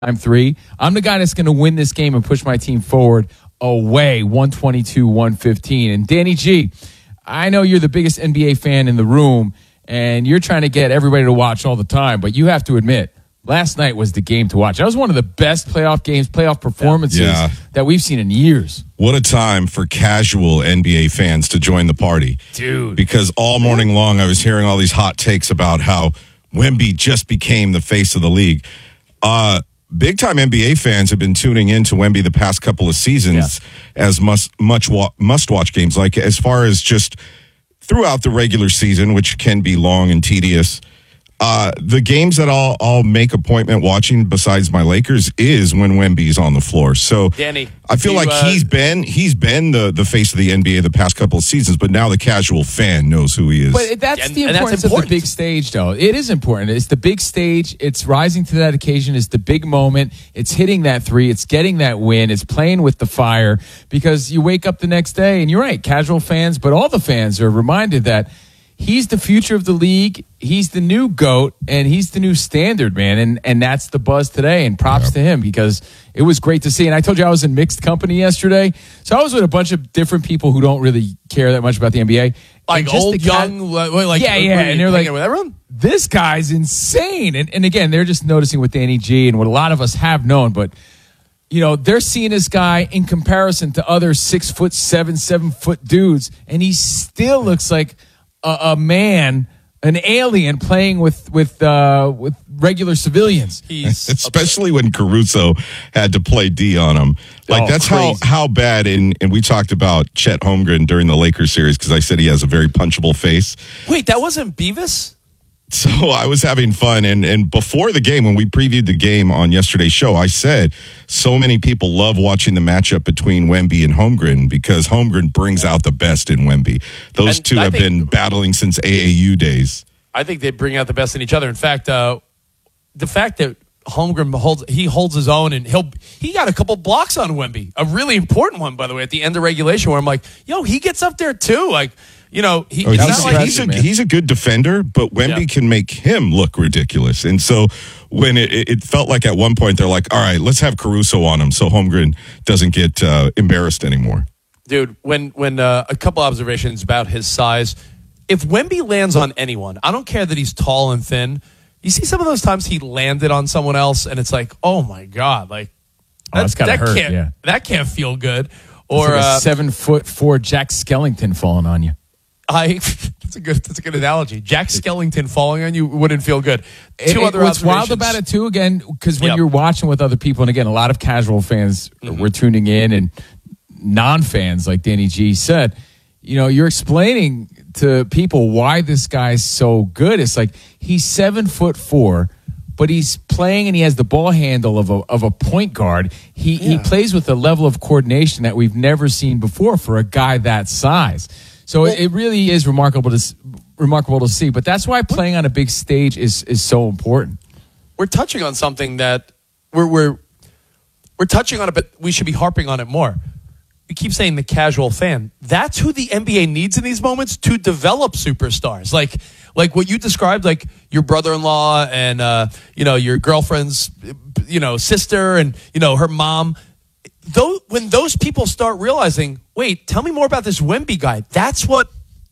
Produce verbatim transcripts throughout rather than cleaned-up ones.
I'm three. I'm the guy that's going to win this game and push my team forward away, one twenty-two one fifteen. And Danny G, I know you're the biggest N B A fan in the room, and you're trying to get everybody to watch all the time, but you have to admit, last night was the game to watch. That was one of the best playoff games, playoff performances yeah. that we've seen in years. What a time for casual N B A fans to join the party. Dude. Because all morning long I was hearing all these hot takes about how Wemby just became the face of the league. Uh, big-time N B A fans have been tuning in to Wemby the past couple of seasons yeah. as must, much wa- must-watch games. Like, as far as just throughout the regular season, which can be long and tedious, Uh, the games that I'll, I'll make appointment watching besides my Lakers is when Wemby's on the floor. So Danny, I feel you, like uh, he's been he's been the, the face of the N B A the past couple of seasons, but now the casual fan knows who he is. But that's And- the and that's importance important. of the big stage, though. It is important. It's the big stage. It's rising to that occasion. It's the big moment. It's hitting that three. It's getting that win. It's playing with the fire, because you wake up the next day, and you're right, casual fans, but all the fans are reminded that he's the future of the league. He's the new GOAT, and he's the new standard, man. And and that's the buzz today, and props Yep. to him, because it was great to see. And I told you I was in mixed company yesterday. So I was with a bunch of different people who don't really care that much about the N B A. like And just old, the ca- young, like, like yeah, yeah. And they're like, with everyone? this guy's insane. And, and again, they're just noticing with Danny G and what a lot of us have known, but you know, they're seeing this guy in comparison to other six foot seven, seven foot dudes, and he still looks like a, a man, an alien playing with with uh, with regular civilians. He's Especially when Caruso had to play D on him. Like, Oh, that's crazy. how, how bad, and, and we talked about Chet Holmgren during the Lakers series, because I said he has a very punchable face. Wait, that wasn't Beavis? So I was having fun, and, and before the game, when we previewed the game on yesterday's show, I said so many people love watching the matchup between Wemby and Holmgren, because Holmgren brings out the best in Wemby. Those And two I have think- been battling since A A U days. I think they bring out the best in each other. In fact, uh, the fact that Holmgren holds he holds his own, and he'll he got a couple blocks on Wemby, a really important one, by the way, at the end of regulation, where I'm like, yo, he gets up there too, like. You know, he, Oh, it's he's, not like he's, a, man. he's a good defender, but Wemby Yeah. can make him look ridiculous. And so when it, it felt like at one point they're like, all right, let's have Caruso on him so Holmgren doesn't get uh, embarrassed anymore. dude, when when uh, a couple observations about his size. If Wemby lands on anyone, I don't care that he's tall and thin. You see some of those times he landed on someone else, and it's like, oh my god, like Oh, that's gotta that hurt, can't yeah. that can't feel good. It's Or like a uh, seven foot four Jack Skellington falling on you. I that's a good that's a good analogy. Jack Skellington falling on you wouldn't feel good. Two It- other what's wild observations. about it too, again, because when Yep. you're watching with other people, and again, a lot of casual fans were tuning in, and non-fans, like Danny G said, you know, you're explaining to people why this guy's so good. It's like he's seven foot four, but he's playing and he has the ball handle of a of a point guard. He he plays with a level of coordination that we've never seen before for a guy that size. So it, it really is remarkable to s- remarkable to see. But that's why playing on a big stage is is so important. We're touching on something that we're we're we're touching on it, but we should be harping on it more. We keep saying the casual fan. That's who the N B A needs in these moments to develop superstars. Like like what you described, like your brother-in-law and uh, you know, your girlfriend's you know, sister and you know, her mom. Though when those people start realizing, wait, tell me more about this Wemby guy. That's what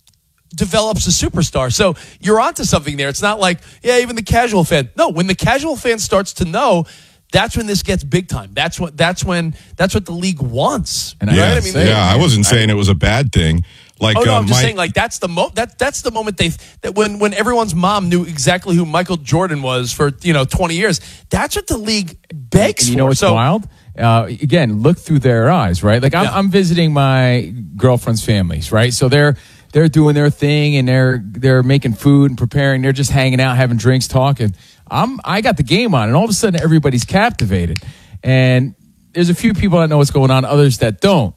develops a superstar. So you're onto something there. It's not like, yeah, even the casual fan. No, when the casual fan starts to know, that's when this gets big time. That's what that's when that's what the league wants. And I Yeah, gotta say, yeah. I man, wasn't saying it was a bad thing. Like, Oh no, uh, I'm just my- saying like that's the mo that that's the moment they that when when everyone's mom knew exactly who Michael Jordan was for, you know, twenty years. That's what the league begs And you for. know what's so wild? Uh, again, look through their eyes, right? Like I'm, Yeah. I'm visiting my girlfriend's families, right? So they're they're doing their thing and they're they're making food and preparing. They're just hanging out, having drinks, talking. I'm I got the game on, and all of a sudden everybody's captivated. And there's a few people that know what's going on, others that don't.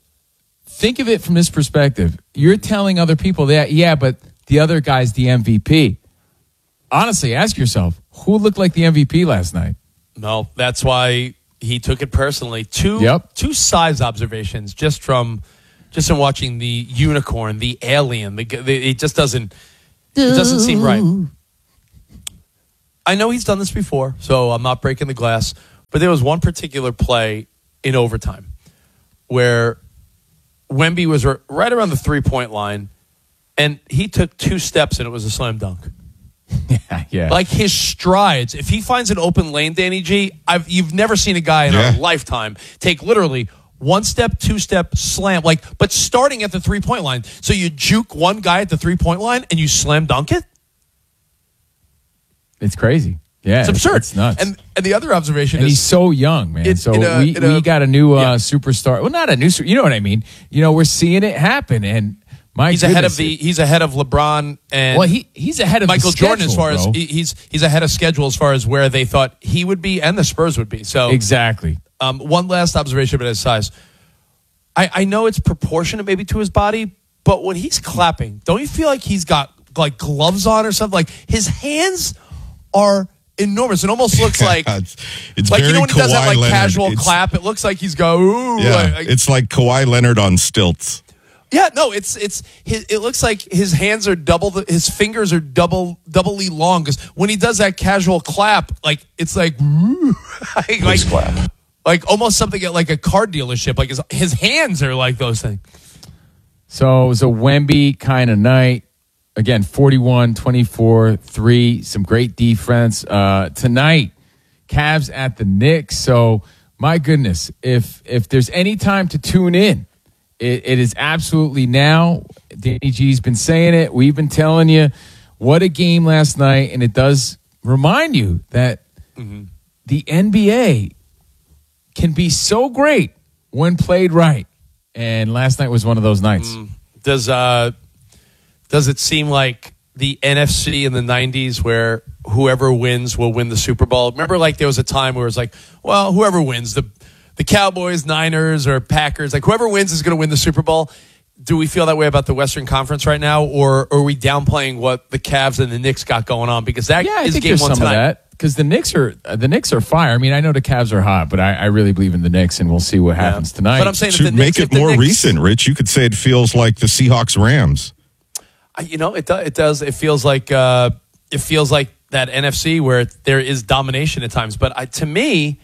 Think of it from this perspective. You're telling other people that, yeah, but the other guy's the M V P. Honestly, ask yourself, who looked like the M V P last night? no, that's why he took it personally. Two Yep. two size observations just from just from watching the unicorn, the alien. The, the, it just doesn't it doesn't seem right. I know he's done this before, so I'm not breaking the glass. but there was one particular play in overtime where Wemby was r- right around the three-point line, and he took two steps, and it was a slam dunk. yeah, yeah. Like his strides. If he finds an open lane, Danny G, I've, you've never seen a guy in Yeah. a lifetime take literally one step, two step, slam, like, but starting at the three-point line. So you juke one guy at the three-point line, and you slam dunk it? It's crazy. Yeah, It's absurd. It's nuts. And and the other observation And is he's so young, man. In- so in a- we, in a- we got a new uh, yeah. superstar. Well, not a new, su- you know what I mean. You know, we're seeing it happen, and my he's ahead of goodness, the it- he's ahead of LeBron and well, he he's ahead of Michael the Jordan as schedule, far as bro. he- he's he's ahead of schedule as far as where they thought he would be and the Spurs would be. So exactly. um, one last observation about his size. I, I know it's proportionate maybe to his body, but when he's clapping, don't you feel like he's got like gloves on or something? Like his hands are enormous. It almost looks like it's, it's like very you know when he does that Kawhi like Leonard. casual It's- clap, it looks like he's go ooh. Yeah, like- like- it's like Kawhi Leonard on stilts. Yeah, no, it's it's his, it looks like his hands are double the, his fingers are double doubly long because when he does that casual clap, like it's like like, like, clap. like almost something at like a car dealership. Like his his hands are like those things. So it was a Wemby kind of night. Again, forty-one, twenty-four, three, some great defense. Uh, tonight, Cavs at the Knicks. So, my goodness, if if there's any time to tune in, it, it is absolutely now. Danny G's been saying it. We've been telling you what a game last night. And it does remind you that mm-hmm. the N B A can be so great when played right. And last night was one of those nights. Mm. Does uh does it seem like the N F C in the nineties where whoever wins will win the Super Bowl? Remember, like there was a time where it was like, well, whoever wins, the the Cowboys, Niners, or Packers, like whoever wins is going to win the Super Bowl. Do we feel that way about the Western Conference right now, or, or are we downplaying what the Cavs and the Knicks got going on? Because that Yeah, I is think game there's one some tonight. of that because the Knicks are uh, the Knicks are fire. I mean, I know the Cavs are hot, but I, I really believe in the Knicks, and we'll see what happens Yeah. tonight. But I'm saying if Should the make Knicks, if it the more Knicks- recent, Rich. You could say it feels like the Seahawks Rams. I- You know, it does. It does. It feels like uh, it feels like that N F C where there is domination at times. But I, to me,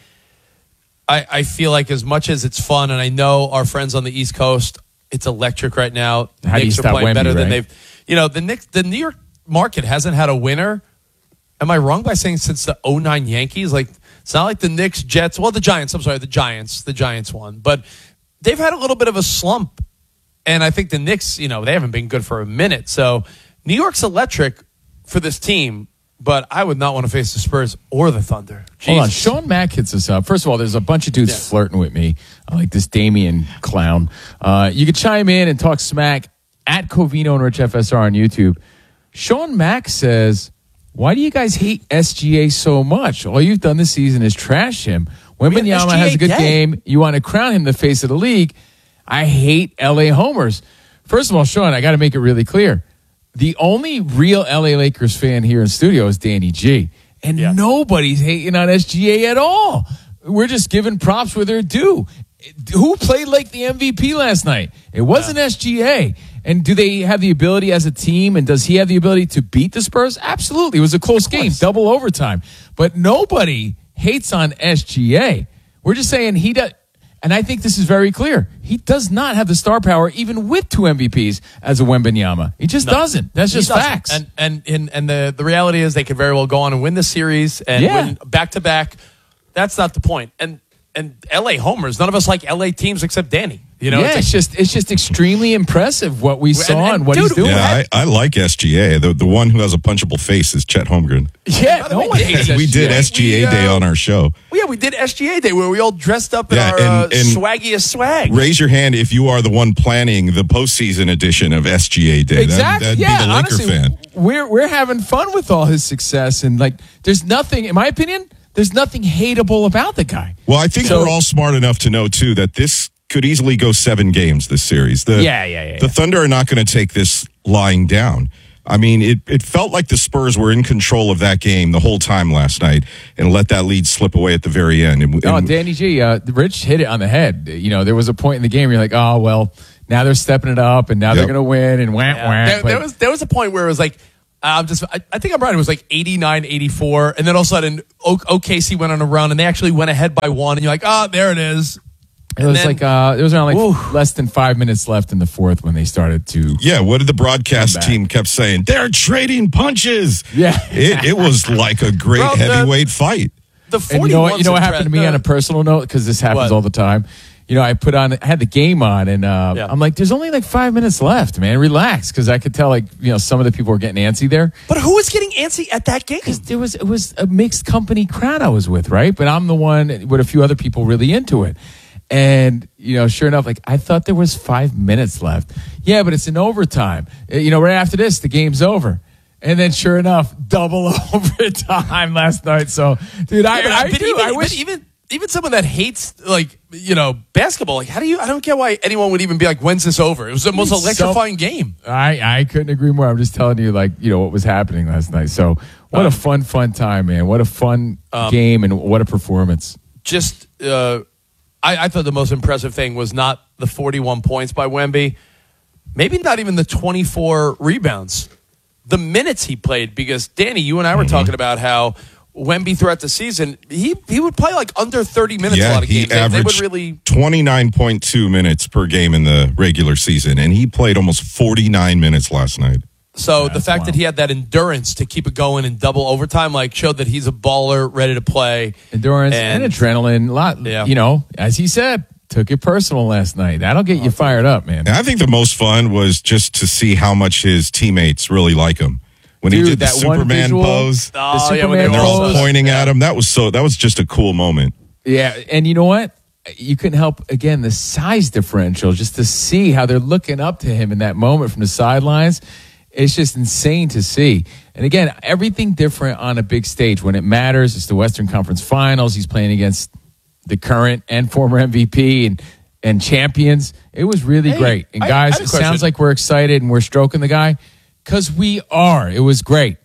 I, I feel like as much as it's fun, and I know our friends on the East Coast, it's electric right now. How do you Knicks are stop playing Wemby, better than right? they've. You know, the Knicks, the New York market hasn't had a winner. Am I wrong by saying since the oh nine Yankees? Like it's not like the Knicks, Jets. Well, the Giants. I'm sorry, the Giants. The Giants won, but they've had a little bit of a slump. And I think the Knicks, you know, they haven't been good for a minute. So New York's electric for this team, but I would not want to face the Spurs or the Thunder. Hold on, Jesus. Sean Mack hits us up. First of all, there's a bunch of dudes Yeah. flirting with me, I like this Damian clown. Uh, you can chime in and talk smack at Covino and Rich F S R on YouTube. Sean Mack says, "Why do you guys hate S G A so much? All you've done this season is trash him. When We have Wembanyama has a good S G A game, you want to crown him the face of the league. I hate L A homers." First of all, Sean, I got to make it really clear. The only real L A Lakers fan here in studio is Danny G. And Yeah. nobody's hating on S G A at all. We're just giving props where they're due. Who played like the M V P last night? It wasn't S G A. And do they have the ability as a team? And does he have the ability to beat the Spurs? Absolutely. It was a close game, double overtime. But nobody hates on S G A. We're just saying he does. And I think this is very clear. He does not have the star power, even with two M V Ps, as a Wembanyama. He just No. doesn't. That's He just doesn't. facts. And and and, and the, the reality is they could very well go on and win the series and Yeah. win back to back. That's not the point. And and L A homers. None of us like L A teams except Danny. You know, yeah, it's it's just it's just extremely impressive what we saw and, and what dude, he's doing. Yeah, I, I like S G A. The the one who has a punchable face is Chet Holmgren. Yeah, By the no way, one hates We did S G A. S G A We, uh, Day on our show. well, yeah, we did S G A Day where we all dressed up in Yeah, our and- uh, and- swaggiest swag. Raise your hand if you are the one planning the postseason edition of S G A Day. Exactly. That, that'd yeah, be the Laker honestly, fan. we're we're having fun with all his success, and like, there's nothing, in my opinion, there's nothing hateable about the guy. Well, I think So- we're all smart enough to know too that this could easily go seven games this series. The, Yeah, yeah, yeah, The yeah. Thunder are not going to take this lying down. I mean, it, it felt like the Spurs were in control of that game the whole time last night and let that lead slip away at the very end. And, Oh, and- Danny G, uh, Rich hit it on the head. You know, there was a point in the game where you're like, oh, well, now they're stepping it up, and now they're Yep. going to win, and wah, wah. There, but- there was there was a point where it was like I'm just, I, I think I'm right. It was like eighty-nine eighty-four. And then all of a sudden, o- O K C went on a run and they actually went ahead by one. And you're like, oh, there it is. It And was then- like uh, there was around like Ooh. less than five minutes left in the fourth when they started to. Yeah, what did the broadcast Come back. team kept saying? They're trading punches. Yeah. It, it was like a great Bro, the- heavyweight fight. The And you know what? You know what forty-one's a happened to tre- me uh, on a personal note, because this happens What? all the time. You know, I put on, I had the game on, and uh, Yeah. I'm like, "There's only like five minutes left, man. Relax," because I could tell, like, you know, some of the people were getting antsy there. But who was getting antsy at that game? Because there was it was a mixed company crowd I was with, right? But I'm the one with a few other people really into it. And, you know, sure enough, like, I thought there was five minutes left. Yeah, but it's in overtime. Uh, You know, right after this, the game's over. And then, sure enough, double overtime last night. So, dude, I, Yeah, but, I, but do. even, I but wish. even even someone that hates like you know basketball, like how do you? I don't get why anyone would even be like, "When's this over?" It was the most It's so- electrifying game. I, I couldn't agree more. I'm just telling you, like, you know, what was happening last night. So, what a fun, fun time, man. What a fun game and what a performance. Just, uh, I, I thought the most impressive thing was not the forty-one points by Wemby, maybe not even the twenty-four rebounds, the minutes he played. Because Danny, you and I were talking about how Wemby throughout the season, he he would play like under thirty minutes a Yeah, lot of he games. They, they averaged would really. twenty-nine point two minutes per game in the regular season, and he played almost forty-nine minutes last night. So the That's fact wild. that he had that endurance to keep it going in double overtime, like, showed that he's a baller, ready to play. Endurance and, And- adrenaline. A lot, Yeah. you know, as he said, took it personal last night. That'll get you fired up, man. And I think the most fun was just to see how much his teammates really like him. When he Dude, did the that one Superman visual- pose, The Oh, yeah, when Superman they and they're were all pose. pointing at him. That was so. That was just a cool moment. Yeah, and you know what? You couldn't help, again, the size differential, just to see how they're looking up to him in that moment from the sidelines. It's just insane to see. And again, everything different on a big stage. When it matters, it's the Western Conference Finals. He's playing against the current and former M V P and, and champions. It was really Hey, great. And I- guys, I have a it sounds question. like we're excited and we're stroking the guy, because we are. It was great.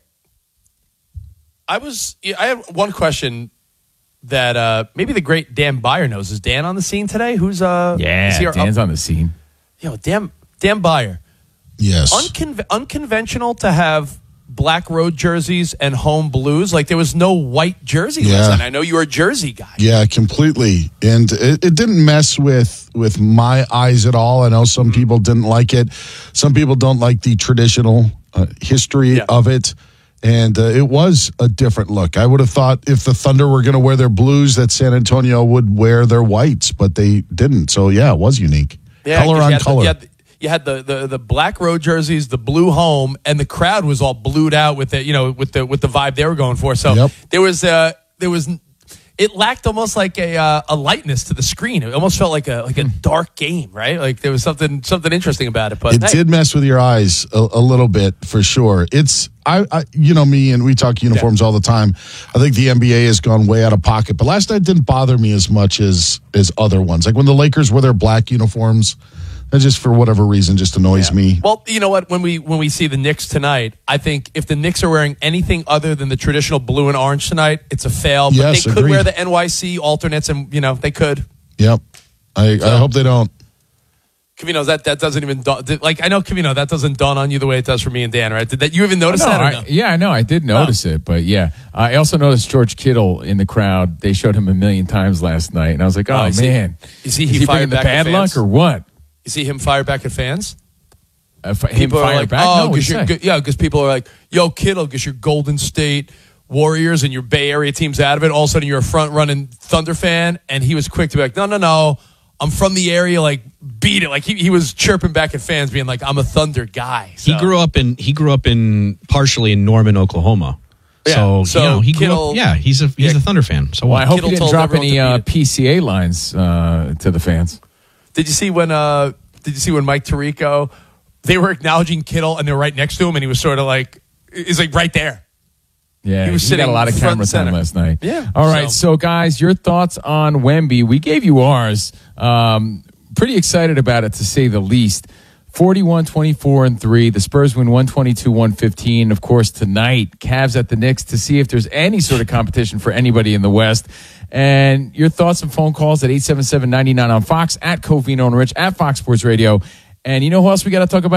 I was. I have one question that uh, maybe the great Dan Byer knows. Is Dan on the scene today? Who's uh? Yeah, is he our- Dan's on the scene. Yo, Dan Dan Byer. Yes. Uncon- unconventional to have black road jerseys and home blues. Like, there was no white jersey Yeah. last night. I know you're a jersey guy. Yeah, completely. And it, it didn't mess with with my eyes at all. I know some people didn't like it. Some people don't like the traditional uh, history Yeah. of it. And uh, it was a different look. I would have thought if the Thunder were going to wear their blues, that San Antonio would wear their whites, but they didn't. So, yeah, it was unique. Yeah, color 'cause on you had the- color. you had the- You had the, the, the black road jerseys, the blue home, and the crowd was all blued out with the you know with the with the vibe they were going for. So Yep. there was uh there was it lacked almost like a uh, a lightness to the screen. It almost felt like a like a dark game, right? Like there was something something interesting about it. But It hey, did mess with your eyes a, a little bit for sure. It's I, I, you know me, and we talk uniforms all the time. I think the N B A has gone way out of pocket, but last night didn't bother me as much as as other ones. Like when the Lakers wore their black uniforms, that just for whatever reason just annoys me. Well, you know what? When we when we see the Knicks tonight, I think if the Knicks are wearing anything other than the traditional blue and orange tonight, it's a fail. But Yes, they could agreed. wear the N Y C alternates, and you know they could. Yep, I, I hope they don't. Cavino, that that doesn't even dawn, did- like I know Cavino, that doesn't dawn on you the way it does for me and Dan, right? Did that you even notice No, that? Or I- no? yeah, I know. I did notice it, but yeah, I also noticed George Kittle in the crowd. They showed him a million times last night, and I was like, "Oh, Oh, is he- man, is he- is he he fired bringing the back at bad luck fans? or what?" You see him fire back at fans? Uh, f- him People fire are like, back? oh, no, what'd because he you're say? good. Yeah, because people are like, yo, Kittle, because you're Golden State Warriors and your Bay Area team's out of it. All of a sudden, you're a front running Thunder fan, and he was quick to be like, no, no, no, I'm from the area. Like, beat it. Like he, he was chirping back at fans, being like, I'm a Thunder guy. He So- grew up in he grew up in partially in Norman, Oklahoma. Yeah, So, so you know, he grew Kittle- up. Yeah, he's a he's Yeah. a Thunder fan. So Well, I what? hope Kittle you didn't told drop everyone any to uh, beat it. P C A lines uh, to the fans. Did you see when? Uh, did you see when Mike Tirico? They were acknowledging Kittle, and they were right next to him, and he was sort of like, he's like right there. Yeah, He was he sitting got a lot of front camera and time center. last night. Yeah, All right, so- so, guys, your thoughts on Wemby? We gave you ours. Um, pretty excited about it, to say the least. forty-one, twenty-four, and three. The Spurs win one twenty-two, one fifteen. Of course, tonight, Cavs at the Knicks, to see if there's any sort of competition for anybody in the West. And your thoughts and phone calls at eight seven seven, nine nine on Fox, at Covino and Rich, at Fox Sports Radio. And you know who else we got to talk about?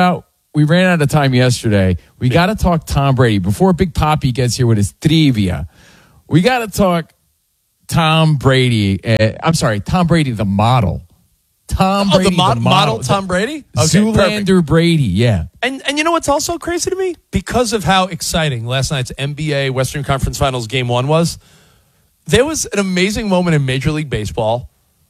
we ran out of time yesterday. We got to talk Tom Brady. Before Big Papi gets here with his trivia, we got to talk Tom Brady. Uh, I'm sorry, Tom Brady, the model. Tom oh, Brady, the, mo- the model. model. Tom Brady? Okay, Zoolander perfect. Brady, yeah. And and you know what's also crazy to me? Because of how exciting last night's N B A Western Conference Finals Game one was, there was an amazing moment in Major League Baseball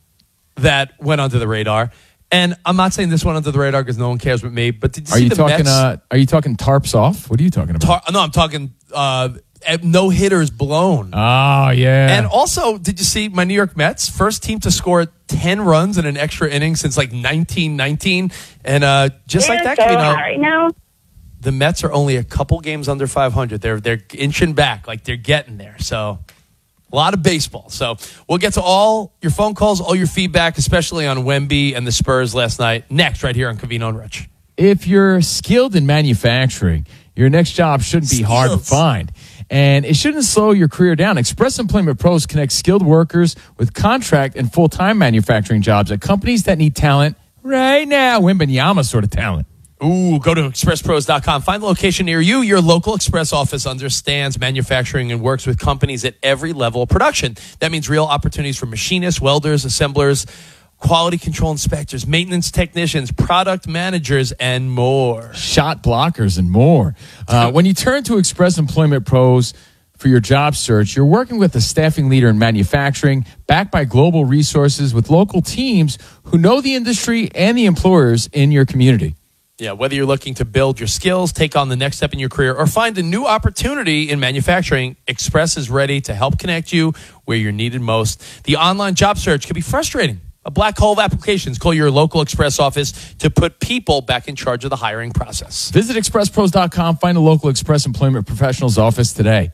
that went under the radar. And I'm not saying this went under the radar because no one cares but me, but did you Are see you the talking? Mets? Uh, are you talking tarps off? What are you talking about? Tar- no, I'm talking uh, no hitters blown. Oh yeah. And also, did you see my New York Mets? First team to score ten runs in an extra inning since like nineteen nineteen. And uh, just They're like that, so you know, hot right now. the Mets are only a couple games under five hundred. They're they're inching back, like they're getting there. So a lot of baseball. So we'll get to all your phone calls, all your feedback, especially on Wemby and the Spurs last night. Next, right here on Covino and Rich. If you're skilled in manufacturing, your next job shouldn't be hard to Skills. find. And it shouldn't slow your career down. Express Employment Pros connect skilled workers with contract and full-time manufacturing jobs at companies that need talent right now. Wembanyama sort of talent. Ooh, go to express pros dot com. Find the location near you. Your local Express office understands manufacturing and works with companies at every level of production. That means real opportunities for machinists, welders, assemblers, quality control inspectors, maintenance technicians, product managers, and more. Shot blockers and more. Uh, when you turn to Express Employment Pros for your job search, you're working with a staffing leader in manufacturing, backed by global resources with local teams who know the industry and the employers in your community. Yeah, whether you're looking to build your skills, take on the next step in your career, or find a new opportunity in manufacturing, Express is ready to help connect you where you're needed most. The online job search can be frustrating. A black hole of applications. Call your local Express office to put people back in charge of the hiring process. Visit express pros dot com. Find a local Express Employment Professionals office today.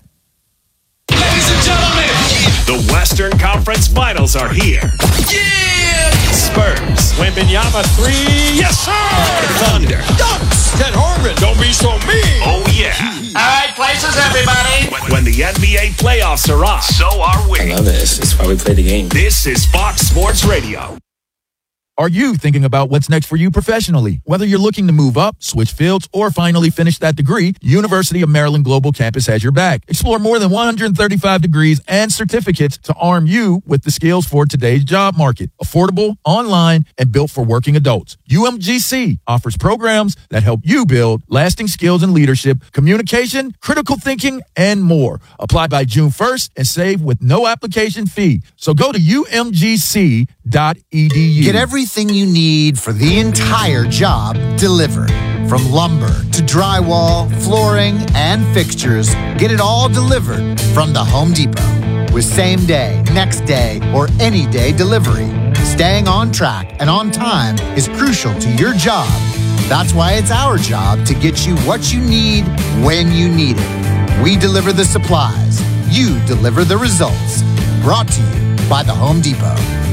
Ladies and gentlemen, the Western Conference Finals are here. Yeah! Spurs. Wembanyama three. Yes, sir! Thunder. Dunks. Ted Harmon. Don't be so mean. Oh, yeah. All right, places, everybody. When, when the N B A playoffs are on, so are we. I love this. It's why we play the game. This is Fox Sports Radio. Are you thinking about what's next for you professionally? Whether you're looking to move up, switch fields, or finally finish that degree, University of Maryland Global Campus has your back. Explore more than one hundred thirty-five degrees and certificates to arm you with the skills for today's job market. Affordable, online, and built for working adults. U M G C offers programs that help you build lasting skills in leadership, communication, critical thinking, and more. Apply by June first and save with no application fee. So go to U M G C dot E D U. Get everything you need for the entire job delivered. From lumber to drywall, flooring, and fixtures, get it all delivered from the Home Depot. With same day, next day, or any day delivery, staying on track and on time is crucial to your job. That's why it's our job to get you what you need when you need it. We deliver the supplies. You deliver the results. Brought to you by the Home Depot.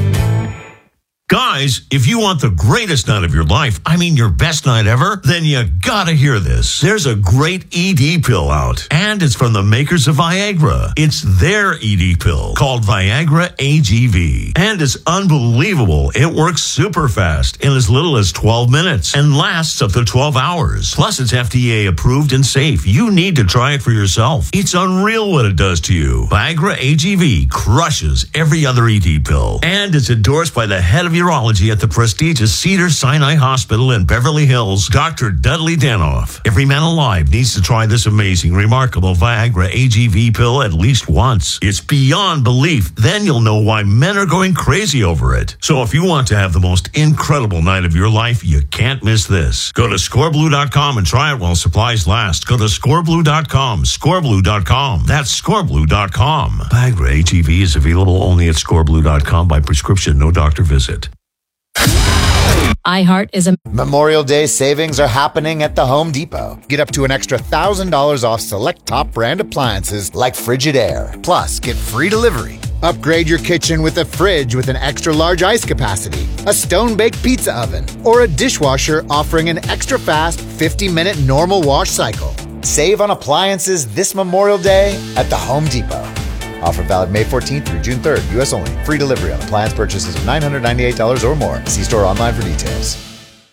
Guys, if you want the greatest night of your life, I mean your best night ever, then you gotta hear this. There's a great E D pill out, and it's from the makers of Viagra. It's their E D pill called Viagra A G V, and it's unbelievable. It works super fast in as little as twelve minutes and lasts up to twelve hours. Plus, it's F D A approved and safe. You need to try it for yourself. It's unreal what it does to you. Viagra A G V crushes every other E D pill, and it's endorsed by the head of urology at the prestigious Cedars-Sinai Hospital in Beverly Hills, Doctor Dudley Danoff. Every man alive needs to try this amazing, remarkable Viagra A G V pill at least once. It's beyond belief. Then you'll know why men are going crazy over it. So if you want to have the most incredible night of your life, you can't miss this. Go to score blue dot com and try it while supplies last. Go to score blue dot com, score blue dot com. That's score blue dot com. Viagra A G V is available only at score blue dot com by prescription, no doctor visit. iHeart is a Memorial Day savings are happening at the Home Depot. Get up to an extra one thousand dollars off select top brand appliances like Frigidaire. Plus, get free delivery. Upgrade your kitchen with a fridge with an extra large ice capacity, a stone-baked pizza oven, or a dishwasher offering an extra fast fifty minute normal wash cycle. Save on appliances this Memorial Day at the Home Depot. Offer valid May fourteenth through June third, U S only. Free delivery on appliance purchases of nine hundred ninety-eight dollars or more. See store online for details.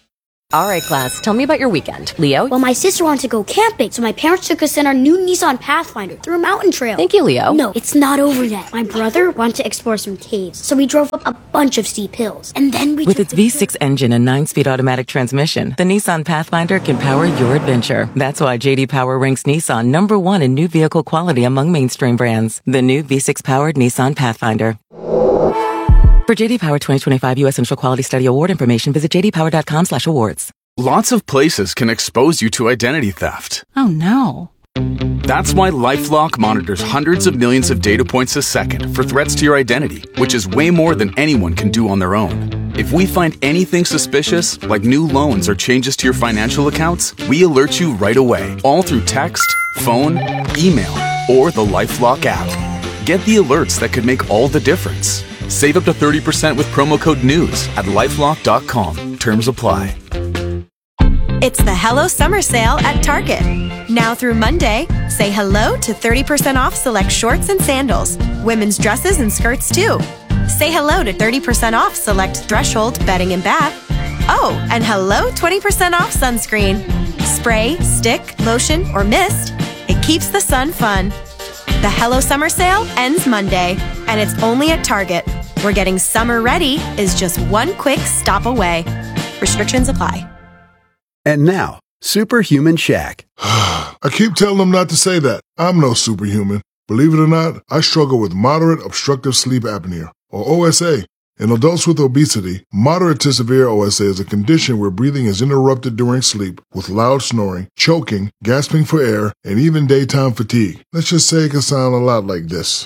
All right, class, tell me about your weekend. Leo? Well, my sister wanted to go camping, so my parents took us in our new Nissan Pathfinder through a mountain trail. Thank you, Leo. No, it's not over yet. My brother wanted to explore some caves, so we drove up a bunch of steep hills. And then we With took its V six engine and nine-speed automatic transmission, the Nissan Pathfinder can power your adventure. That's why J D Power ranks Nissan number one in new vehicle quality among mainstream brands. The new V six-powered Nissan Pathfinder. For J D Power twenty twenty-five U S Central Quality Study Award information, visit j d power dot com slash awards. Lots of places can expose you to identity theft. Oh no. That's why LifeLock monitors hundreds of millions of data points a second for threats to your identity, which is way more than anyone can do on their own. If we find anything suspicious, like new loans or changes to your financial accounts, we alert you right away, all through text, phone, email, or the LifeLock app. Get the alerts that could make all the difference. Save up to thirty percent with promo code NEWS at lifelock dot com. Terms apply. It's the Hello Summer Sale at Target. Now through Monday, say hello to thirty percent off select shorts and sandals, women's dresses and skirts too. Say hello to thirty percent off select Threshold bedding and bath. Oh, and hello twenty percent off sunscreen. Spray, stick, lotion, or mist. It keeps the sun fun. The Hello Summer Sale ends Monday, and it's only at Target, where getting summer ready is just one quick stop away. Restrictions apply. And now, Superhuman Shaq. I keep telling them not to say that. I'm no superhuman. Believe it or not, I struggle with moderate obstructive sleep apnea, or O S A. In adults with obesity, moderate to severe O S A is a condition where breathing is interrupted during sleep with loud snoring, choking, gasping for air, and even daytime fatigue. Let's just say it can sound a lot like this.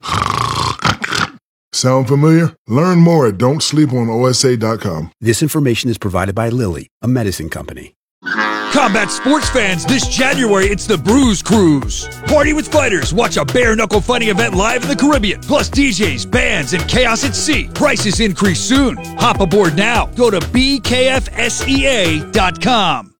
Sound familiar? Learn more at don't sleep on O S A dot com. This information is provided by Lilly, a medicine company. Combat sports fans, this January it's the Bruise Cruise. Party with fighters, watch a bare-knuckle fighting event live in the Caribbean. Plus D Js, bands, and chaos at sea. Prices increase soon. Hop aboard now. Go to b k f s e a dot com.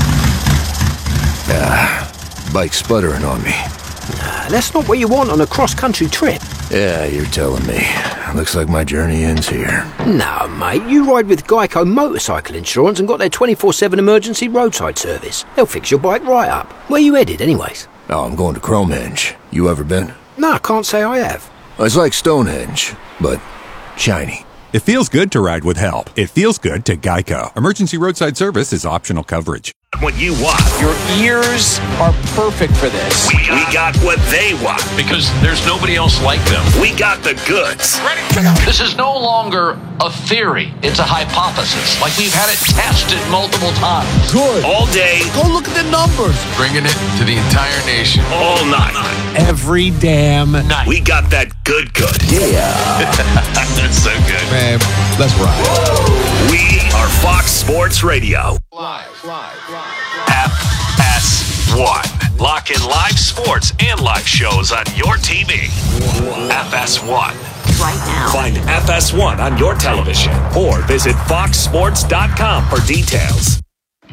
Ah, bike sputtering on me. Nah, that's not what you want on a cross-country trip. Yeah, you're telling me. Looks like my journey ends here. No, mate, you ride with Geico Motorcycle Insurance and got their twenty-four seven emergency roadside service. They'll fix your bike right up. Where you headed, anyways? Oh, I'm going to Cromehenge. You ever been? No, I can't say I have. It's like Stonehenge, but shiny. It feels good to ride with help. It feels good to Geico. Emergency roadside service is optional coverage. What you want. Your ears are perfect for this. We got, we got what they want. Because there's nobody else like them. We got the goods. Ready? This is no longer a theory. It's a hypothesis. Like we've had it tested multiple times. Good. All day. Go look at the numbers. Bringing it to the entire nation. All night. Every damn night. We got that good good. Yeah. That's so good. Man, let's ride. We are Fox Sports Radio. Live, live, live. F S one. Lock in live sports and live shows on your T V. F S one. Right now. Find F S one on your television or visit fox sports dot com for details.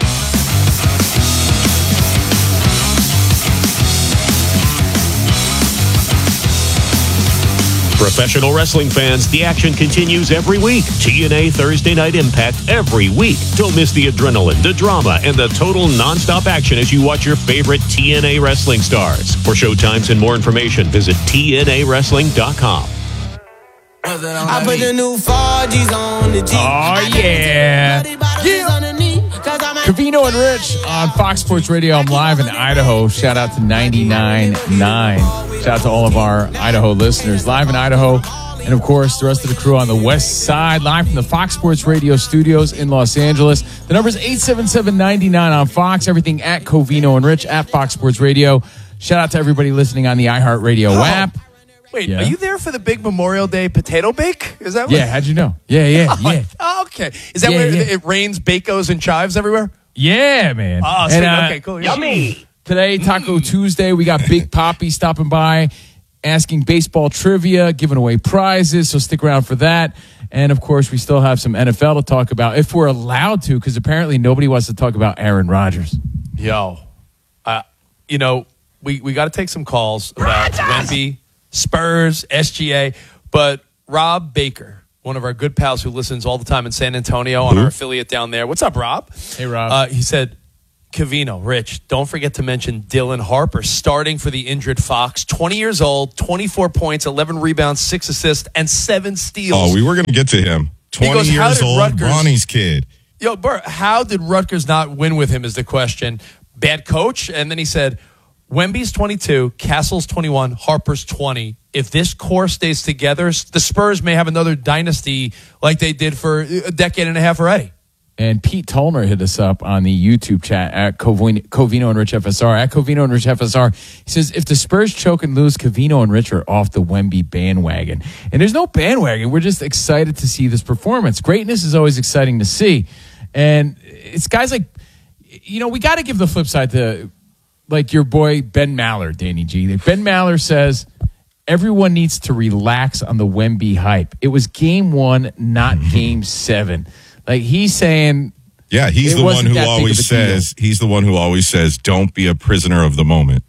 Professional wrestling fans, the action continues every week. T N A Thursday Night Impact every week. Don't miss the adrenaline, the drama, and the total nonstop action as you watch your favorite T N A wrestling stars. For showtimes and more information, visit T N A wrestling dot com. I put the new four G's on the G. Oh, yeah. Yeah. Covino and Rich on Fox Sports Radio. I'm live in Idaho. Shout out to ninety-nine point nine. Shout out to all of our Idaho listeners. Live in Idaho. And, of course, the rest of the crew on the west side. Live from the Fox Sports Radio studios in Los Angeles. The number is eight seven seven, nine nine on Fox. Everything at Covino and Rich at Fox Sports Radio. Shout out to everybody listening on the iHeartRadio oh. app. Wait, yeah. Are you there for the big Memorial Day potato bake? Is that what? Yeah, how'd you know? Yeah, yeah, yeah. Oh, okay. Is that yeah, where yeah. it rains Bacos and chives everywhere? Yeah, man. Oh, and, uh, okay, cool. Yummy. Today, Taco mm. Tuesday, we got Big Poppy stopping by, asking baseball trivia, giving away prizes, so stick around for that. And, of course, we still have some N F L to talk about, if we're allowed to, because apparently nobody wants to talk about Aaron Rodgers. Yo, uh, you know, we, we got to take some calls about Wemby, Spurs, S G A, but Rob Baker one of our good pals who listens all the time in San Antonio on our affiliate down there. What's up, Rob? Hey, Rob. Uh, he said, Covino, Rich, don't forget to mention Dylan Harper starting for the injured Fox. twenty years old, twenty-four points, eleven rebounds, six assists, and seven steals. Oh, we were going to get to him. twenty goes, "How years did old, Rutgers- Bronny's kid. Yo, Bert, how did Rutgers not win with him is the question. Bad coach? And then he said, Wemby's twenty-two, Castle's twenty-one, Harper's twenty. If this core stays together, the Spurs may have another dynasty like they did for a decade and a half already. And Pete Tolmer hit us up on the YouTube chat at Covino, Covino and Rich F S R. At Covino and Rich F S R, he says, if the Spurs choke and lose, Covino and Rich are off the Wemby bandwagon. And there's no bandwagon. We're just excited to see this performance. Greatness is always exciting to see. And it's guys like, you know, we got to give the flip side to, like, your boy Ben Maller, Danny G. Ben Maller says, everyone needs to relax on the Wemby hype. It was game one, not mm-hmm. game seven. Like, he's saying, yeah, he's the one who always says, deal. he's the one who always says, don't be a prisoner of the moment.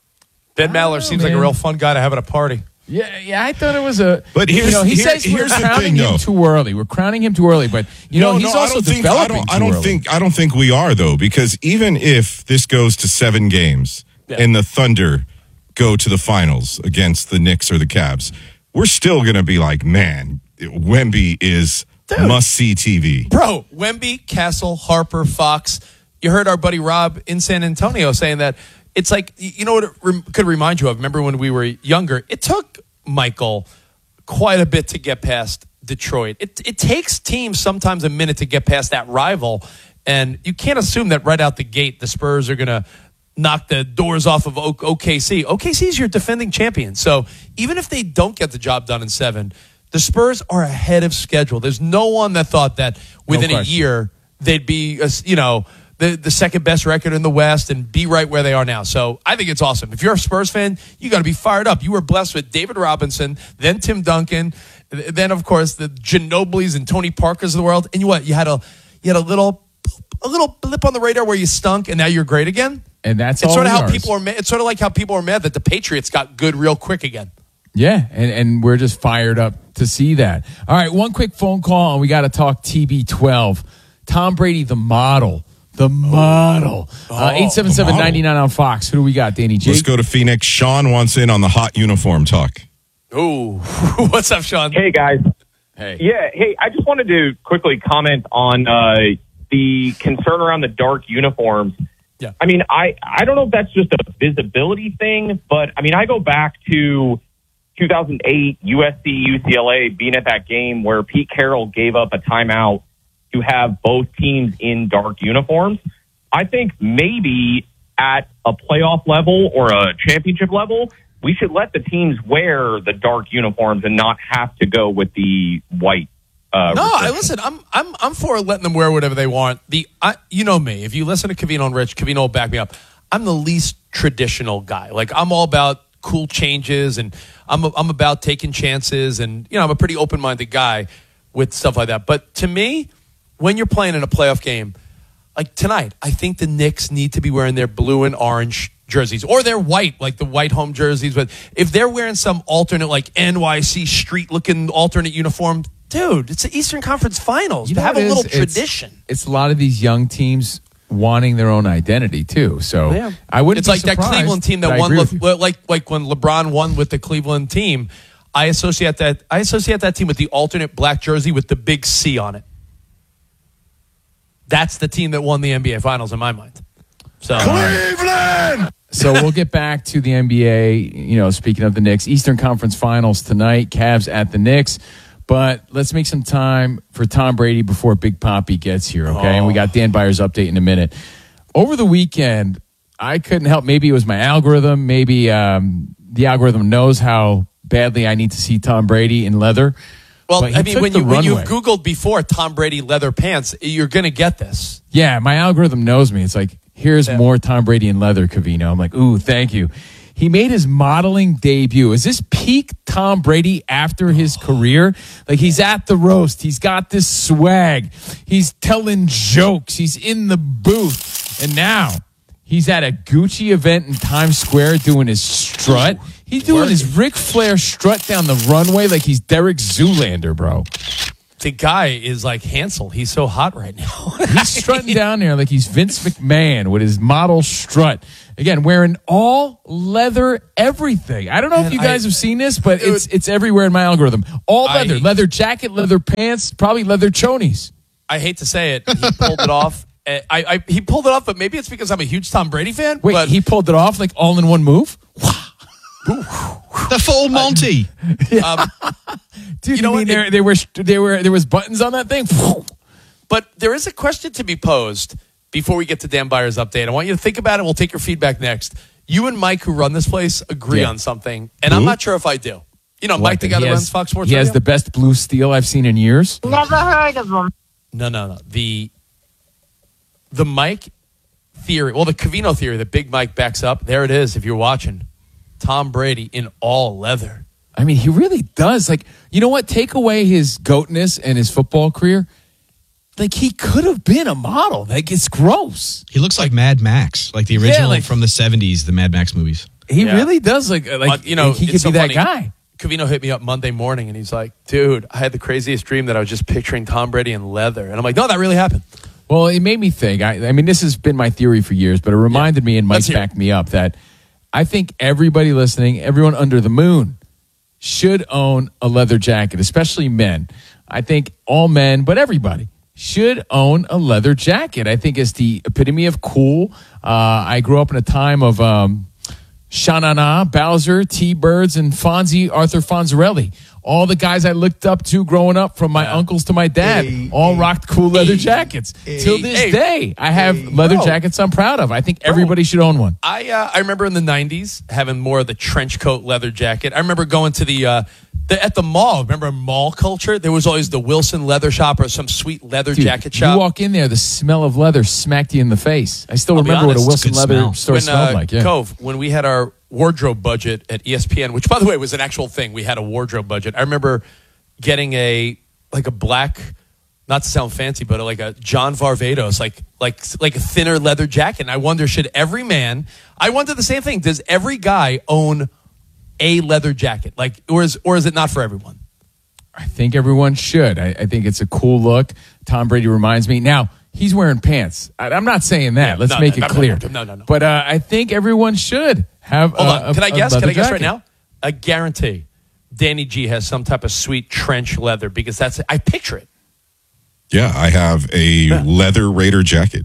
Ben Maller know, seems man. like a real fun guy to have at a party. Yeah, yeah, I thought it was a. But here's, you know, he here, says we're crowning thing, him though. too early. We're crowning him too early, but you no, know he's no, also I don't think, developing I don't, too I don't early. think I don't think we are though, because even if this goes to seven games yeah. and the Thunder go to the finals against the Knicks or the Cavs, we're still going to be like, man, Wemby is must see T V, bro. Wemby, Castle, Harper, Fox. You heard our buddy Rob in San Antonio saying that it's like, you know what it re- could remind you of? Remember when we were younger? It took Michael quite a bit to get past Detroit. It it takes teams sometimes a minute to get past that rival, and you can't assume that right out the gate the Spurs are going to knock the doors off of o- OKC. O K C is your defending champion, so even if they don't get the job done in seven, the Spurs are ahead of schedule. There's no one that thought that within no a year they'd be, a, you know, the, the second best record in the West and be right where they are now. So I think it's awesome. If you're a Spurs fan, you got to be fired up. You were blessed with David Robinson, then Tim Duncan, then of course the Ginobilis and Tony Parkers of the world. And you what? You had a you had a little a little blip on the radar where you stunk, and now you're great again. And that's it's all sort of how ours. people are. Ma- it's sort of like how people are mad that the Patriots got good real quick again. Yeah, and, and we're just fired up to see that. All right, one quick phone call, and we got to talk T B twelve. Tom Brady, the model. The model. Uh, eight seven seven, nine nine on Fox. Who do we got, Danny G? Let's go to Phoenix. Sean wants in on the hot uniform talk. Oh, what's up, Sean? Hey, guys. Hey. Yeah, hey, I just wanted to quickly comment on uh, the concern around the dark uniforms. Yeah. I mean, I, I don't know if that's just a visibility thing, but, I mean, I go back to two thousand eight, U S C, U C L A, being at that game where Pete Carroll gave up a timeout to have both teams in dark uniforms. I think maybe at a playoff level or a championship level, we should let the teams wear the dark uniforms and not have to go with the white. Uh, no, I listen. I'm I'm I'm for letting them wear whatever they want. The I, you know me. If you listen to Covino and Rich, Covino will back me up. I'm the least traditional guy. Like, I'm all about cool changes, and I'm a, I'm about taking chances, and you know I'm a pretty open minded guy with stuff like that. But to me, when you're playing in a playoff game, like tonight, I think the Knicks need to be wearing their blue and orange jerseys, or they're white, like the white home jerseys. But if they're wearing some alternate, like N Y C street looking alternate uniform, dude, it's the Eastern Conference Finals. You To know have what a it little is? It's- tradition. It's, a lot of these young teams wanting their own identity too. So Yeah. I wouldn't. It's be like that surprised, Cleveland team but that I won, agree with Le- like like when LeBron won with the Cleveland team. I associate that I associate that team with the alternate black jersey with the big C on it. That's the team that won the N B A Finals in my mind. So Cleveland. So we'll get back to the N B A. You know, speaking of the Knicks, Eastern Conference Finals tonight. Cavs at the Knicks. But let's make some time for Tom Brady before Big Papi gets here, okay? Oh. And we got Dan Byers' update in a minute. Over the weekend, I couldn't help. Maybe it was my algorithm. Maybe um, the algorithm knows how badly I need to see Tom Brady in leather. Well, But he I mean, took when the you when you runway. Googled before Tom Brady leather pants, you're going to get this. Yeah, my algorithm knows me. It's like, here's Yeah. more Tom Brady in leather, Covino. I'm like, ooh, thank you. He made his modeling debut. Is this peak Tom Brady after his career? Like, he's at the roast. He's got this swag. He's telling jokes. He's in the booth. And now he's at a Gucci event in Times Square doing his strut. He's doing his Ric Flair strut down the runway like he's Derek Zoolander, bro. the guy is like Hansel. He's so hot right now. He's strutting down there like he's Vince McMahon with his model strut. Again, wearing all leather everything. I don't know Man, if you guys I, have seen this, but it's it's everywhere in my algorithm. All leather, I, leather jacket, leather pants, probably leather chonies. I hate to say it, he pulled it off. I, I he pulled it off, but maybe it's because I'm a huge Tom Brady fan. Wait, but, he pulled it off like all in one move? The full Monty. Um, Dude, you know I mean, what? there, there were there were there was buttons on that thing. But there is a question to be posed before we get to Dan Byer's update. I want you to think about it. We'll take your feedback next. You and Mike, who run this place, agree Yeah. on something, and I'm not sure if I do. You know, What, Mike that together he has- runs Fox Sports He Radio? has the best blue steel I've seen in years. Never heard of them. No, no, no. The the Mike theory, well, the Covino theory that Big Mike backs up, there it is if you're watching. Tom Brady in all leather. I mean, he really does. Like, you know what? Take away his goatness and his football career. Like, he could have been a model. Like, it's gross. He looks like Mad Max, like the original Yeah, like- from the seventies, the Mad Max movies. He Yeah. really does. Like, like Uh, you know, he could it's be so that funny. guy. Covino hit me up Monday morning, and he's like, dude, I had the craziest dream that I was just picturing Tom Brady in leather. And I'm like, no, that really happened. Well, it made me think. I, I mean, this has been my theory for years, but it reminded me, and Mike Let's hear it. backed me up, that I think everybody listening, everyone under the moon, should own a leather jacket, especially men. I think all men, but everybody, should own a leather jacket. I think it's the epitome of cool. Uh, I grew up in a time of um, Sha-Na-Na, Bowser, T-Birds, and Fonzie, Arthur Fonzarelli. All the guys I looked up to growing up, from my uncles to my dad, Hey, all hey, rocked cool leather hey, jackets. hey, Till this hey, day, I have hey, leather bro. jackets I'm proud of. I think everybody should own one. I uh, I remember in the nineties having more of the trench coat leather jacket. I remember going to the, uh, the at the mall. Remember mall culture? There was always the Wilson leather shop or some sweet leather Dude, jacket you shop. walk in there, the smell of leather smacked you in the face. I still I'll be remember what a honest, Wilson good leather smell. store when, smelled uh, like. Yeah. Cove, when we had our wardrobe budget at E S P N, which by the way was an actual thing, we had a wardrobe budget. I remember getting a like a black, not to sound fancy, but like a John Varvatos, like like like a thinner leather jacket. And I wonder, should every man? I wonder the same thing. Does every guy own a leather jacket? Like, or is or is it not for everyone? I think everyone should. I, I think it's a cool look. Tom Brady reminds me. Now, he's wearing pants. I, I'm not saying that. Yeah, Let's no, make no, it no, clear. no, no, no, no. But uh, I think everyone should have Hold a, on. Can a- I a guess? Can leather I guess right jacket. now? I guarantee Danny G has some type of sweet trench leather because that's I picture it. Yeah, I have a leather Raider jacket.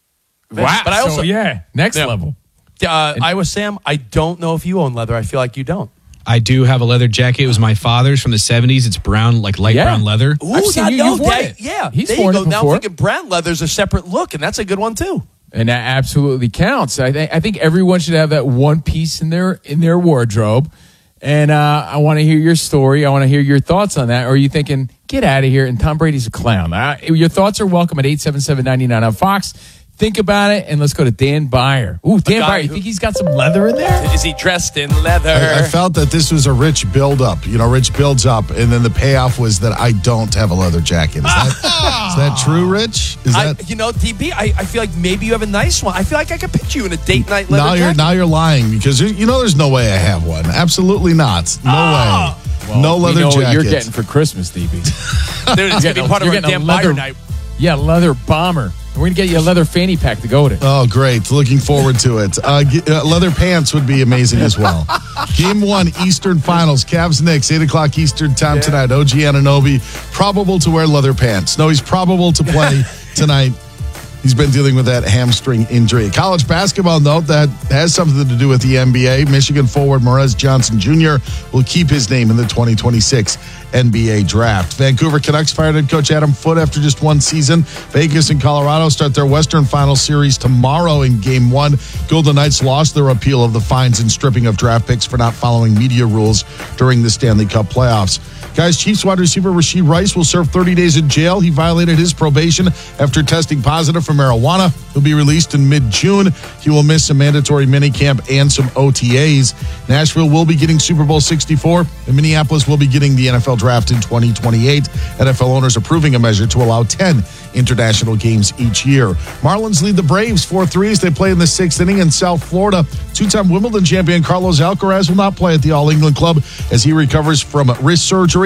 Wow. But I also so, yeah, next Yeah. level. Uh, Iowa Sam, I don't know if you own leather. I feel like you don't. I do have a leather jacket. It was my father's from the seventies. It's brown, like light Yeah. brown leather. Ooh, I've seen that- you- no, you've worn that- it. Yeah, He's there you worn go. it Now I'm before. thinking brown leather's a separate look, and that's a good one too. And that absolutely counts. I, th- I think everyone should have that one piece in their in their wardrobe. And uh, I want to hear your story. I want to hear your thoughts on that. Or are you thinking, get out of here, and Tom Brady's a clown? Uh, your thoughts are welcome at eight seven seven, nine nine on Fox. Think about it, and let's go to Dan Byer. Ooh, Dan guy Byer, you who- think he's got some leather in there? Is he dressed in leather? I, I felt that this was a Rich build-up. You know, Rich builds up, and then the payoff was that I don't have a leather jacket. Is that, is that true, Rich? Is I, that you know, D B, I, I feel like maybe you have a nice one. I feel like I could picture you in a date night leather now you're jacket. now you're lying because you you know there's no way I have one. Absolutely not. No Ah! way. Well, no we leather know jacket. what you're getting for Christmas, D B. Dude, it's going to getting be a- part of you're our getting a damn leather- Byer night. Yeah, leather bomber. We're going to get you a leather fanny pack to go with it. Oh, great. Looking forward to it. Uh, g- uh, leather pants would be amazing as well. Game one, Eastern Finals. Cavs Knicks, eight o'clock Eastern time tonight. O G Anunoby, probable to wear leather pants. No, he's probable to play tonight. He's been dealing with that hamstring injury. College basketball note that has something to do with the N B A. Michigan forward Morez Johnson Junior will keep his name in the twenty twenty-six N B A draft. Vancouver Canucks fired head coach Adam Foote after just one season. Vegas and Colorado start their Western Final Series tomorrow in Game one. Golden Knights lost their appeal of the fines and stripping of draft picks for not following media rules during the Stanley Cup playoffs. Guys, Chiefs wide receiver Rashee Rice will serve thirty days in jail. He violated his probation after testing positive for marijuana. He'll be released in mid-June. He will miss some mandatory minicamp and some O T As. Nashville will be getting Super Bowl sixty-four, and Minneapolis will be getting the N F L draft in twenty twenty-eight. N F L owners approving a measure to allow ten international games each year. Marlins lead the Braves four three as they play in the sixth inning in South Florida. Two-time Wimbledon champion Carlos Alcaraz will not play at the All England Club as he recovers from wrist surgery.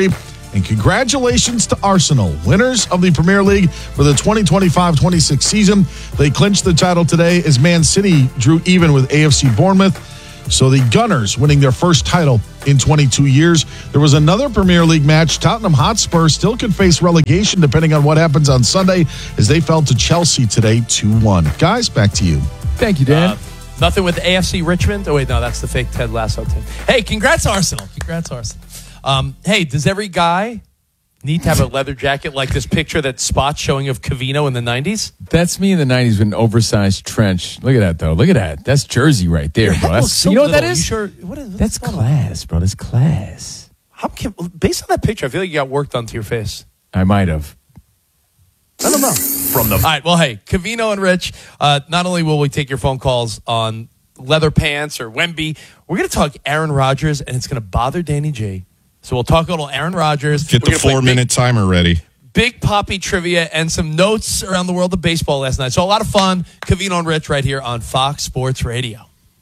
And congratulations to Arsenal, winners of the Premier League for the twenty twenty-five twenty-six season. They clinched the title today as Man City drew even with A F C Bournemouth. So the Gunners winning their first title in twenty-two years. There was another Premier League match. Tottenham Hotspur still could face relegation depending on what happens on Sunday as they fell to Chelsea today two one. Guys, back to you. Thank you, Dan. Uh, nothing with A F C Richmond? Oh, wait, no, that's the fake Ted Lasso team. Hey, congrats, Arsenal. Congrats, Arsenal. Um, hey, does every guy need to have a leather jacket like this picture that Spot's showing of Covino in the nineties? That's me in the nineties with an oversized trench. Look at that, though. Look at that. That's Jersey right there, bro. That's, so you know what little. that is? You sure, what is That's class, bro. That's class. How can, based on that picture, I feel like you got work done to your face. I might have. I don't know. From the All right, well, hey, Covino and Rich, uh, not only will we take your phone calls on leather pants or Wemby, we're going to talk Aaron Rodgers, and it's going to bother Danny G. So we'll talk a little Aaron Rodgers. Get the four-minute timer ready. Big Poppy trivia and some notes around the world of baseball last night. So a lot of fun. Covino and Rich right here on Fox Sports Radio.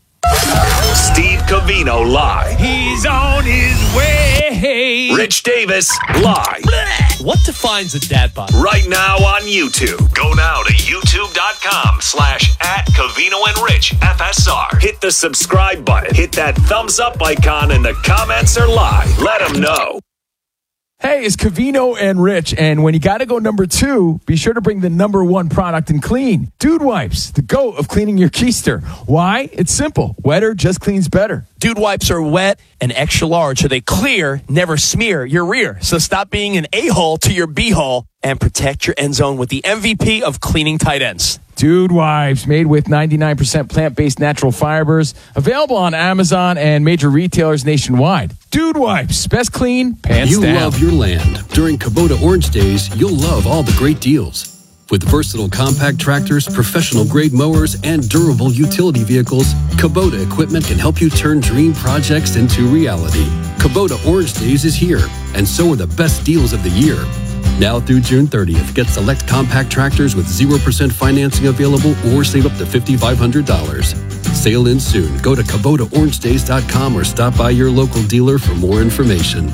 Steve Covino live. He's on his way. Rich Davis live. What defines a dad bod? Right now on YouTube. Go now to youtube.com slash at Covino and Rich F S R. Hit the subscribe button. Hit that thumbs up icon and the comments are live. Let them know. Hey, it's Covino and Rich, and when you got to go number two, be sure to bring the number one product in clean. Dude Wipes, the GOAT of cleaning your keister. Why? It's simple. Wetter just cleans better. Dude Wipes are wet and extra large, so they clear, never smear your rear. So stop being an a-hole to your b-hole and protect your end zone with the M V P of cleaning tight ends. Dude Wipes, made with ninety-nine percent plant-based natural fibers. Available on Amazon and major retailers nationwide. Dude Wipes, best clean, pants you down. You love your land. During Kubota Orange Days, you'll love all the great deals. With versatile compact tractors, professional-grade mowers, and durable utility vehicles, Kubota equipment can help you turn dream projects into reality. Kubota Orange Days is here, and so are the best deals of the year. Now through June thirtieth, get select compact tractors with zero percent financing available or save up to five thousand five hundred dollars. Sale ends soon. Go to Kubota Orange Days dot com or stop by your local dealer for more information.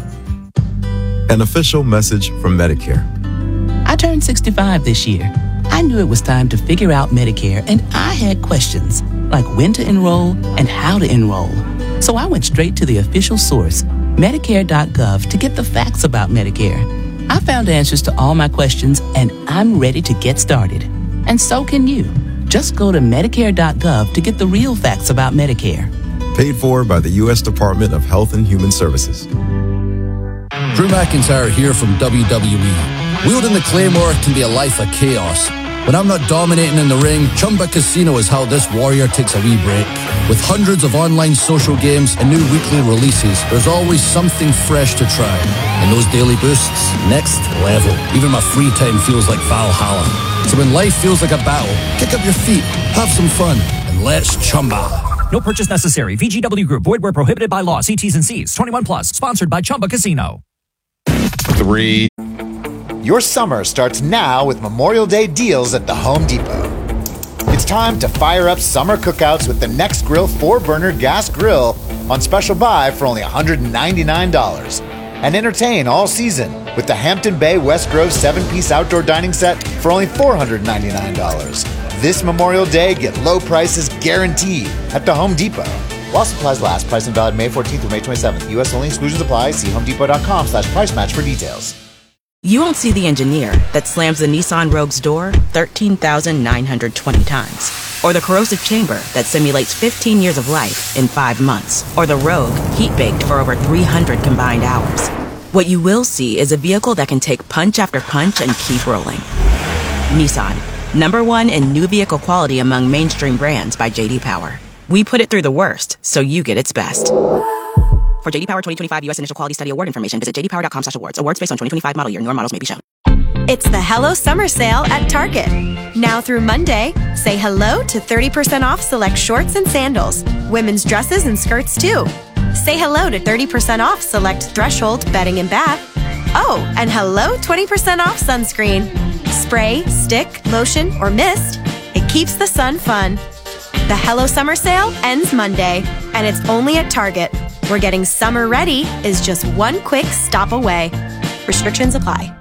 An official message from Medicare. I turned sixty-five this year. I knew it was time to figure out Medicare, and I had questions, like when to enroll and how to enroll. So I went straight to the official source, Medicare dot gov, to get the facts about Medicare. I found answers to all my questions, and I'm ready to get started. And so can you. Just go to Medicare dot gov to get the real facts about Medicare. Paid for by the U S Department of Health and Human Services. Drew McIntyre here from W W E. Wielding the Claymore can be a life of chaos. When I'm not dominating in the ring, Chumba Casino is how this warrior takes a wee break. With hundreds of online social games and new weekly releases, there's always something fresh to try. And those daily boosts, next level. Even my free time feels like Valhalla. So when life feels like a battle, kick up your feet, have some fun, and let's Chumba. No purchase necessary. V G W Group. Void where prohibited by law. See T's and C's. twenty-one plus. Sponsored by Chumba Casino. Three. Your summer starts now with Memorial Day deals at the Home Depot. It's time to fire up summer cookouts with the Next Grill four burner gas grill on special buy for only one hundred ninety-nine dollars. And entertain all season with the Hampton Bay West Grove seven piece outdoor dining set for only four hundred ninety-nine dollars. This Memorial Day, get low prices guaranteed at the Home Depot. While supplies last, price and valid May fourteenth through May twenty-seventh. U S only, exclusions apply. See homedepot.com slash price match for details. You won't see the engineer that slams the Nissan Rogue's door thirteen thousand nine hundred twenty times. Or the corrosive chamber that simulates fifteen years of life in five months. Or the Rogue heat-baked for over three hundred combined hours. What you will see is a vehicle that can take punch after punch and keep rolling. Nissan, number one in new vehicle quality among mainstream brands by J D Power. We put it through the worst, so you get its best. For J D Power twenty twenty-five U S Initial Quality Study Award information, visit j d power dot com slash awards. Awards based on twenty twenty-five model year. Newer models may be shown. It's the Hello Summer Sale at Target. Now through Monday, say hello to thirty percent off select shorts and sandals. Women's dresses and skirts too. Say hello to thirty percent off select Threshold bedding and bath. Oh, and hello twenty percent off sunscreen. Spray, stick, lotion, or mist. It keeps the sun fun. The Hello Summer Sale ends Monday, and it's only at Target, where getting summer ready is just one quick stop away. Restrictions apply.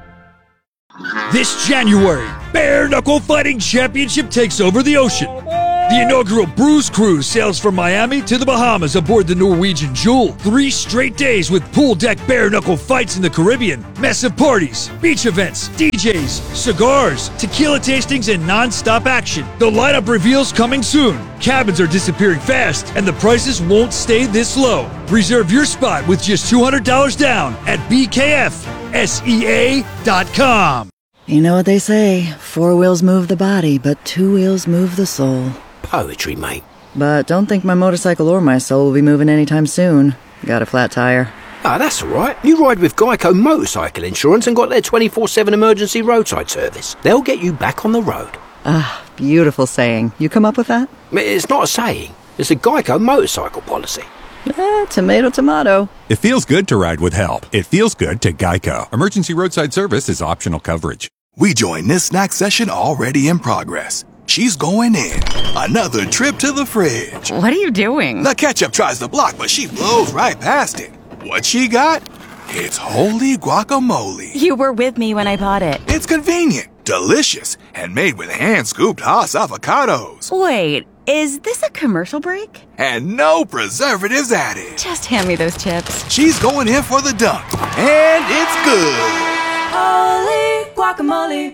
This January, Bare Knuckle Fighting Championship takes over the ocean. The inaugural Bruise Cruise sails from Miami to the Bahamas aboard the Norwegian Jewel. Three straight days with pool deck bare knuckle fights in the Caribbean, massive parties, beach events, D Js, cigars, tequila tastings, and non-stop action. The lineup reveals coming soon. Cabins are disappearing fast, and the prices won't stay this low. Reserve your spot with just two hundred dollars down at B K F S E A dot com. You know what they say, four wheels move the body, but two wheels move the soul. Poetry, mate. But don't think my motorcycle or my soul will be moving anytime soon. Got a flat tire. Ah, that's all right. You ride with Geico Motorcycle Insurance and got their twenty-four seven emergency roadside service. They'll get you back on the road. Ah, beautiful saying. You come up with that? It's not a saying. It's a Geico motorcycle policy. Eh, tomato, tomato. It feels good to ride with help. It feels good to Geico. Emergency roadside service is optional coverage. We join this snack session already in progress. She's going in. Another trip to the fridge. What are you doing? The ketchup tries to block, but she blows right past it. What she got? It's holy guacamole. You were with me when I bought it. It's convenient, delicious, and made with hand-scooped Haas avocados. Wait, is this a commercial break? And no preservatives added. Just hand me those chips. She's going in for the dunk, and it's good. Holy guacamole.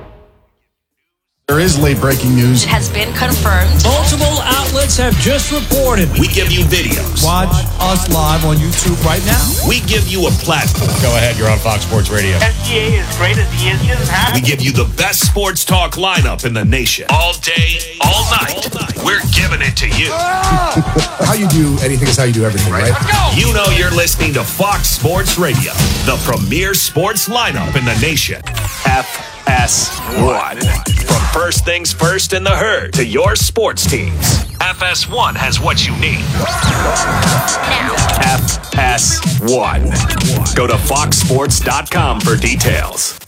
There is late breaking news. It has been confirmed. Multiple outlets have just reported. We give you videos. Watch us live on YouTube right now. We give you a platform. Go ahead, you're on Fox Sports Radio. S G A is great as he is just happy. We give you the best sports talk lineup in the nation. All day, all night. All night. We're giving it to you. How you do anything is how you do everything, right? Let's go. You know you're listening to Fox Sports Radio, the premier sports lineup in the nation. F S one. From first things first in the herd to your sports teams, F S one has what you need. F S one. Go to fox sports dot com for details.